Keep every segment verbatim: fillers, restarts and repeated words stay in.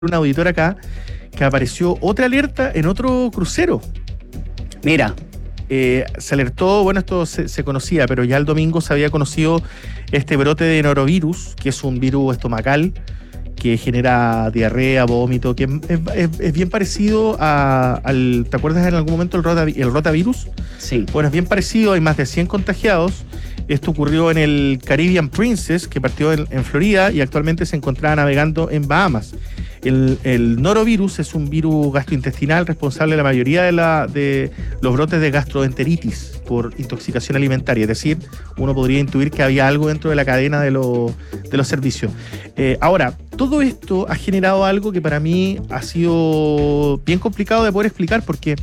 un auditor acá que apareció otra alerta en otro crucero. Mira. Eh, se alertó, bueno, esto se, se conocía, pero ya el domingo se había conocido este brote de norovirus, que es un virus estomacal que genera diarrea, vómito, que es, es, es bien parecido a, al, ¿te acuerdas en algún momento el, rota, el rotavirus? Sí. Bueno, es bien parecido, hay más de cien contagiados. Esto ocurrió en el Caribbean Princess, que partió en, en Florida y actualmente se encontraba navegando en Bahamas. El, el norovirus es un virus gastrointestinal responsable de la mayoría de, la, de los brotes de gastroenteritis por intoxicación alimentaria. Es decir, uno podría intuir que había algo dentro de la cadena de, lo, de los servicios. Eh, ahora, todo esto ha generado algo que para mí ha sido bien complicado de poder explicar porque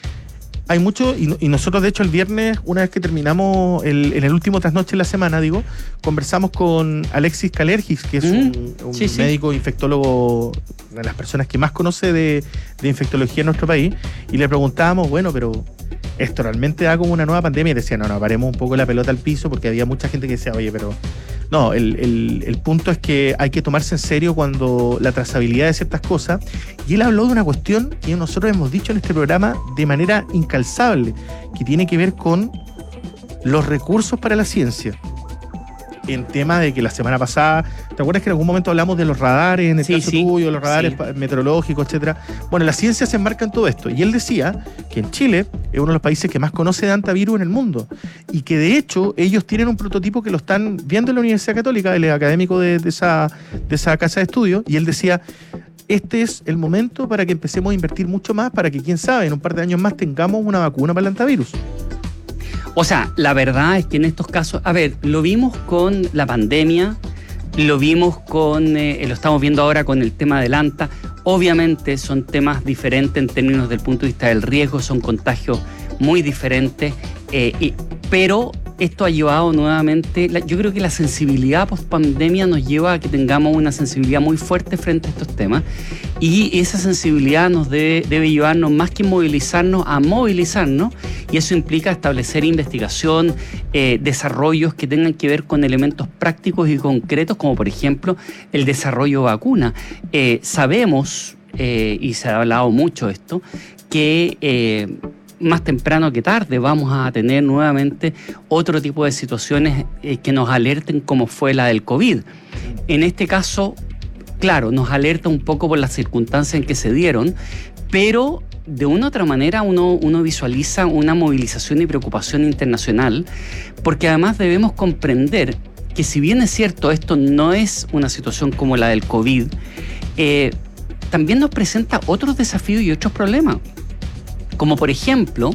hay mucho, y, y nosotros de hecho el viernes, una vez que terminamos el, en el último trasnoche de la semana, digo, conversamos con Alexis Kalergis, que es mm, un, un sí, médico sí. infectólogo, de las personas que más conoce de, de infectología en nuestro país, y le preguntábamos, bueno, pero ¿esto realmente da como una nueva pandemia? Y decía, no, no, paremos un poco la pelota al piso, porque había mucha gente que decía, oye, pero no, el, el, el punto es que hay que tomarse en serio cuando la trazabilidad de ciertas cosas. Y él habló de una cuestión que nosotros hemos dicho en este programa de manera incalzable, que tiene que ver con los recursos para la ciencia. En tema de que la semana pasada, ¿te acuerdas que en algún momento hablamos de los radares, en el sí, caso sí, tuyo, los radares sí. meteorológicos, etcétera? Bueno, la ciencia se enmarca en todo esto. Y él decía que en Chile es uno de los países que más conoce de antivirus en el mundo. Y que de hecho ellos tienen un prototipo que lo están viendo en la Universidad Católica, él es académico de, de, esa, de esa casa de estudio, y él decía, este es el momento para que empecemos a invertir mucho más, para que, quién sabe, en un par de años más tengamos una vacuna para el antivirus. O sea, la verdad es que en estos casos, a ver, lo vimos con la pandemia, lo vimos con, eh, lo estamos viendo ahora con el tema del ANTA. Obviamente son temas diferentes en términos del punto de vista del riesgo, son contagios muy diferentes, eh, y, pero esto ha llevado nuevamente, la, yo creo que la sensibilidad post pandemia nos lleva a que tengamos una sensibilidad muy fuerte frente a estos temas, y esa sensibilidad nos debe, debe llevarnos más que movilizarnos a movilizarnos, y eso implica establecer investigación, eh, desarrollos que tengan que ver con elementos prácticos y concretos, como por ejemplo el desarrollo de vacuna. Eh, sabemos, eh, y se ha hablado mucho de esto, que eh, más temprano que tarde vamos a tener nuevamente otro tipo de situaciones eh, que nos alerten, como fue la del COVID. En este caso, claro, nos alerta un poco por las circunstancias en que se dieron, pero de una u otra manera uno, uno visualiza una movilización y preocupación internacional, porque además debemos comprender que, si bien es cierto, esto no es una situación como la del COVID, eh, también nos presenta otros desafíos y otros problemas, como por ejemplo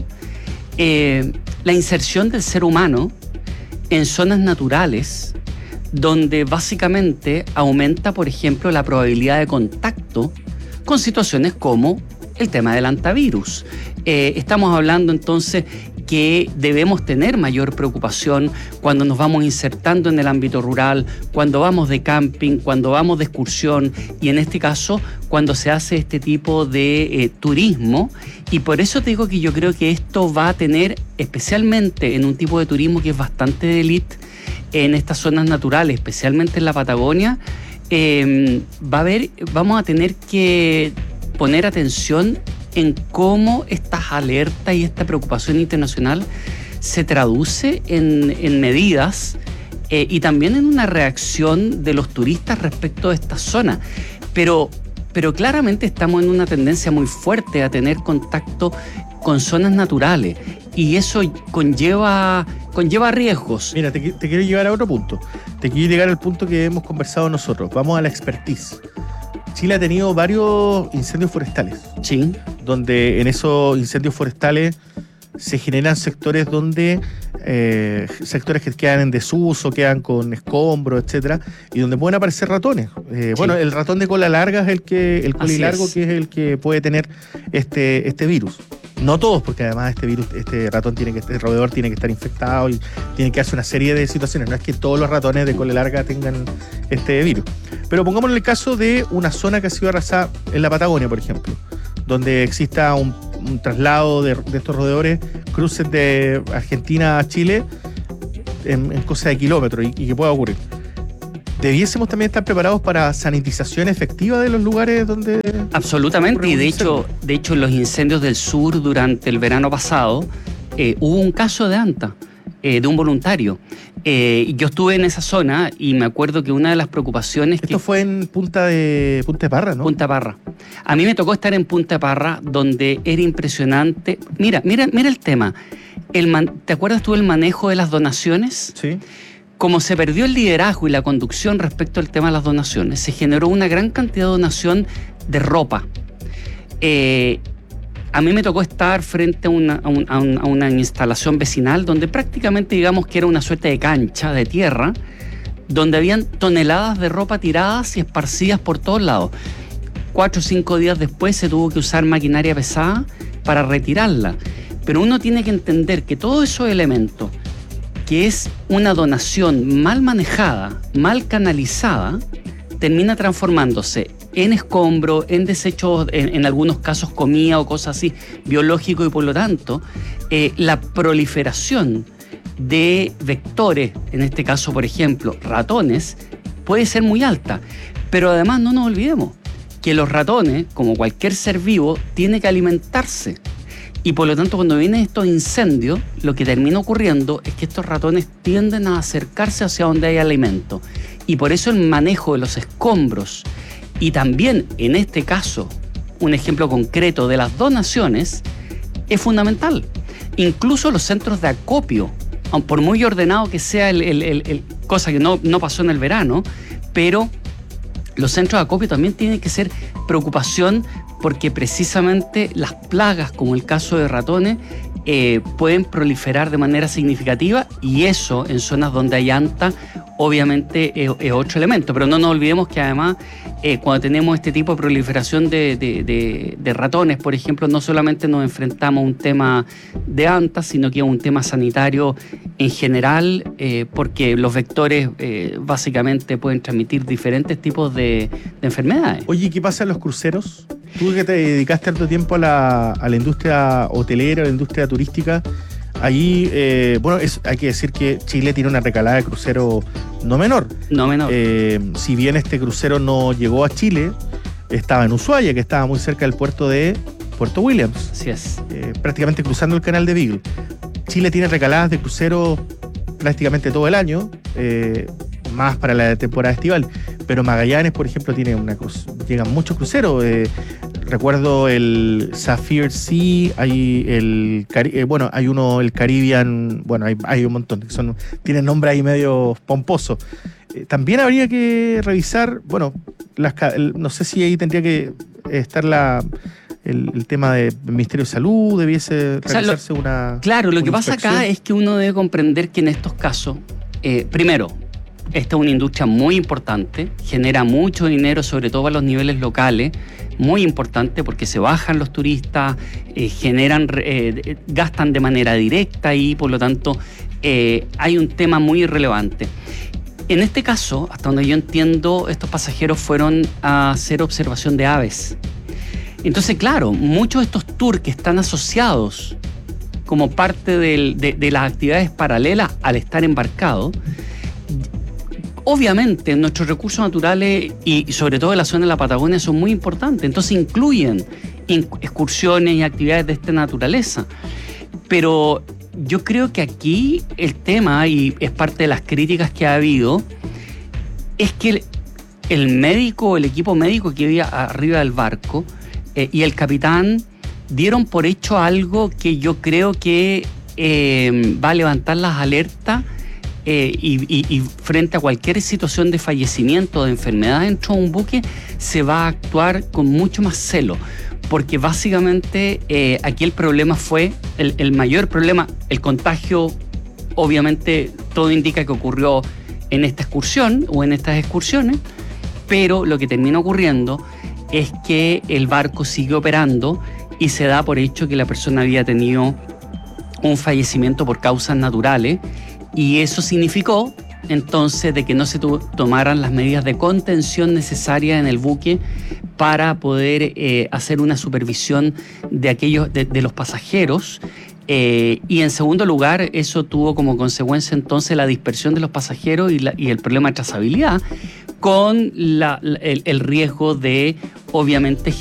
eh, la inserción del ser humano en zonas naturales donde básicamente aumenta, por ejemplo, la probabilidad de contacto con situaciones como el tema del antivirus. Eh, estamos hablando entonces que debemos tener mayor preocupación cuando nos vamos insertando en el ámbito rural, cuando vamos de camping, cuando vamos de excursión, y en este caso cuando se hace este tipo de eh, turismo. Y por eso te digo que yo creo que esto va a tener, especialmente en un tipo de turismo que es bastante de élite, en estas zonas naturales, especialmente en la Patagonia, eh, va a haber, vamos a tener que poner atención en cómo estas alertas y esta preocupación internacional se traduce en, en medidas eh, y también en una reacción de los turistas respecto a esta zona. Pero, pero claramente estamos en una tendencia muy fuerte a tener contacto con zonas naturales, y eso conlleva, conlleva riesgos. Mira, te, te quiero llevar a otro punto. Te quiero llegar al punto que hemos conversado nosotros. Vamos a la expertise. Chile ha tenido varios incendios forestales. Sí. Donde en esos incendios forestales se generan sectores donde eh, sectores que quedan en desuso, quedan con escombros, etcétera, y donde pueden aparecer ratones. Eh, Sí. Bueno, el ratón de cola larga es el que, el colilargo, es. que es el que puede tener este, este virus. No todos, porque además este virus, este ratón tiene que, este roedor tiene que estar infectado y tiene que hacer una serie de situaciones. No es que todos los ratones de cola larga tengan este virus. Pero pongámosle el caso de una zona que ha sido arrasada en la Patagonia, por ejemplo, donde exista un, un traslado de, de estos roedores, cruces de Argentina a Chile en, en cosa de kilómetros, y, y que pueda ocurrir. ¿debiésemos también estar preparados para sanitización efectiva de los lugares donde...? Absolutamente, y de hecho, de hecho en los incendios del sur durante el verano pasado eh, hubo un caso de anta, eh, de un voluntario. Eh, yo estuve en esa zona y me acuerdo que una de las preocupaciones... Esto que, fue en Punta de Punta de Parra, ¿no? Punta Parra. A mí me tocó estar en Punta Parra, donde era impresionante. Mira, mira, mira el tema. El man, ¿te acuerdas tú del manejo de las donaciones? Sí. Como se perdió el liderazgo y la conducción respecto al tema de las donaciones, se generó una gran cantidad de donación de ropa. Eh, a mí me tocó estar frente a una, a, un, a, un, a una instalación vecinal donde prácticamente digamos que era una suerte de cancha de tierra, donde habían toneladas de ropa tiradas y esparcidas por todos lados. Cuatro o cinco días después se tuvo que usar maquinaria pesada para retirarla. Pero uno tiene que entender que todos esos elementos, que es una donación mal manejada, mal canalizada, termina transformándose en escombro, en desechos, en, en algunos casos comida o cosas así, biológico, y por lo tanto, eh, la proliferación de vectores, en este caso, por ejemplo, ratones, puede ser muy alta. Pero además no nos olvidemos que los ratones, como cualquier ser vivo, tiene que alimentarse. Y por lo tanto, cuando vienen estos incendios, lo que termina ocurriendo es que estos ratones tienden a acercarse hacia donde hay alimento. Y por eso el manejo de los escombros, y también, en este caso, un ejemplo concreto de las donaciones, es fundamental. Incluso los centros de acopio, aun por muy ordenado que sea, el, el, el, el, cosa que no, no pasó en el verano, pero los centros de acopio también tienen que ser preocupación, porque precisamente las plagas, como el caso de ratones, eh, pueden proliferar de manera significativa, y eso en zonas donde hay anta obviamente es, es otro elemento. Pero no nos olvidemos que además eh, cuando tenemos este tipo de proliferación de, de, de, de ratones, por ejemplo, no solamente nos enfrentamos a un tema de anta, sino que a un tema sanitario en general, eh, porque los vectores eh, básicamente pueden transmitir diferentes tipos de, de enfermedades. Oye, ¿qué pasa en los cruceros? Tú que te dedicaste harto tiempo a la, a la industria hotelera, a la industria turística, ahí, eh, bueno, es, hay que decir que Chile tiene una recalada de crucero no menor. No menor. Eh, si bien este crucero no llegó a Chile, estaba en Ushuaia, que estaba muy cerca del puerto de Puerto Williams. Así es. Eh, prácticamente cruzando el canal de Beagle. Chile tiene recaladas de crucero prácticamente todo el año, eh, más para la temporada estival. Pero Magallanes, por ejemplo, tiene una cruz, llegan muchos cruceros. Eh, recuerdo el Sapphire Sea, hay el eh, bueno, hay uno, el Caribbean, bueno, hay, hay un montón, que son, tienen nombre ahí medio pomposo. Eh, también habría que revisar, bueno, las, el, no sé si ahí tendría que estar la el, el tema del Ministerio de Salud, debiese realizarse, o sea, lo, una Claro, lo una que pasa inspección. Acá es que uno debe comprender que en estos casos, eh, primero, esta es una industria muy importante, genera mucho dinero, sobre todo a los niveles locales, muy importante porque se bajan los turistas, eh, generan, eh, gastan de manera directa y por lo tanto eh, hay un tema muy relevante. En este caso, hasta donde yo entiendo, estos pasajeros fueron a hacer observación de aves. Entonces, claro, muchos de estos tours que están asociados como parte del, de, de las actividades paralelas al estar embarcado, obviamente nuestros recursos naturales y sobre todo en la zona de la Patagonia son muy importantes, entonces incluyen excursiones y actividades de esta naturaleza. Pero yo creo que aquí el tema, y es parte de las críticas que ha habido, es que el, el médico, el equipo médico que había arriba del barco eh, y el capitán dieron por hecho algo que yo creo que eh, va a levantar las alertas. Eh, y, y, y frente a cualquier situación de fallecimiento o de enfermedad dentro de un buque, se va a actuar con mucho más celo, porque básicamente eh, aquí el problema fue, el, el mayor problema, el contagio, obviamente todo indica que ocurrió en esta excursión o en estas excursiones, pero lo que termina ocurriendo es que el barco sigue operando y se da por hecho que la persona había tenido un fallecimiento por causas naturales. Y eso significó entonces de que no se tomaran las medidas de contención necesarias en el buque para poder eh, hacer una supervisión de aquellos de, de los pasajeros Eh, y en segundo lugar, eso tuvo como consecuencia entonces la dispersión de los pasajeros y, la, y el problema de trazabilidad, con la, la, el, el riesgo de, obviamente,